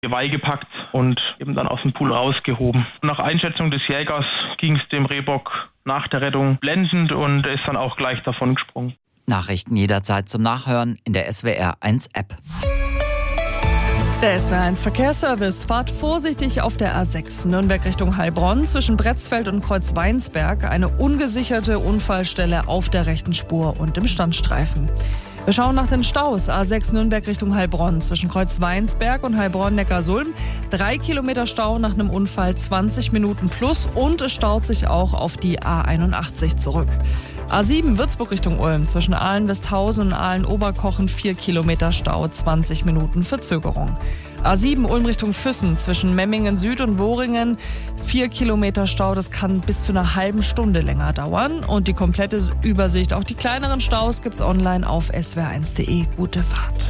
Geweih gepackt und eben dann aus dem Pool rausgehoben. Nach Einschätzung des Jägers ging es dem Rehbock nach der Rettung blendend und ist dann auch gleich davon gesprungen. Nachrichten jederzeit zum Nachhören in der SWR1 App. Der SWR1 Verkehrsservice. Fahrt vorsichtig auf der A6 Nürnberg Richtung Heilbronn zwischen Bretzfeld und Kreuzweinsberg. Eine ungesicherte Unfallstelle auf der rechten Spur und im Standstreifen. Wir schauen nach den Staus. A6 Nürnberg Richtung Heilbronn zwischen Kreuzweinsberg und Heilbronn-Neckarsulm. 3 Kilometer Stau nach einem Unfall, 20 Minuten plus. Und es staut sich auch auf die A81 zurück. A7 Würzburg Richtung Ulm zwischen Aalen-Westhausen und Aalen-Oberkochen 4 Kilometer Stau, 20 Minuten Verzögerung. A7 Ulm Richtung Füssen zwischen Memmingen Süd und Wohringen 4 Kilometer Stau, das kann bis zu einer halben Stunde länger dauern. Und die komplette Übersicht, auch die kleineren Staus, gibt's online auf swr1.de. Gute Fahrt.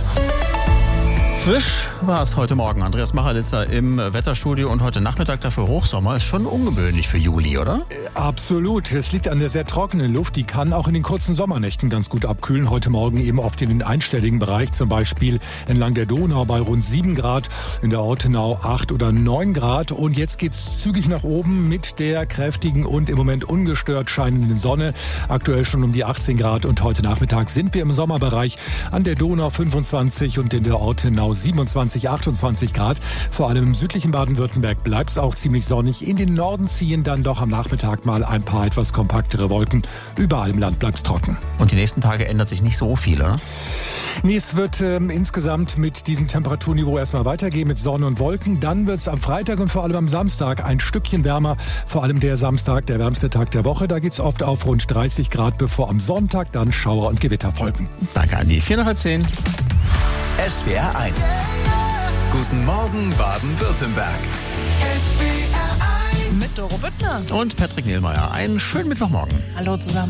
Frisch war es heute Morgen. Andreas Machelitzer im Wetterstudio und heute Nachmittag dafür Hochsommer. Ist schon ungewöhnlich für Juli, oder? Absolut. Es liegt an der sehr trockenen Luft. Die kann auch in den kurzen Sommernächten ganz gut abkühlen. Heute Morgen eben oft in den einstelligen Bereich, zum Beispiel entlang der Donau bei rund 7 Grad, in der Ortenau 8 oder 9 Grad. Und jetzt geht's zügig nach oben mit der kräftigen und im Moment ungestört scheinenden Sonne. Aktuell schon um die 18 Grad und heute Nachmittag sind wir im Sommerbereich. An der Donau 25 und in der Ortenau 27, 28 Grad. Vor allem im südlichen Baden-Württemberg bleibt es auch ziemlich sonnig. In den Norden ziehen dann doch am Nachmittag mal ein paar etwas kompaktere Wolken. Überall im Land bleibt es trocken. Und die nächsten Tage ändert sich nicht so viel, oder? Nee, es wird insgesamt mit diesem Temperaturniveau erstmal weitergehen mit Sonne und Wolken. Dann wird es am Freitag und vor allem am Samstag ein Stückchen wärmer. Vor allem der Samstag, der wärmste Tag der Woche. Da geht es oft auf rund 30 Grad, bevor am Sonntag dann Schauer und Gewitter folgen. Danke, Andi. 4:10. SWR 1. Guten Morgen Baden-Württemberg. Mit Doro Büttner. Und Patrick Nielmeier. Einen schönen Mittwochmorgen. Hallo zusammen.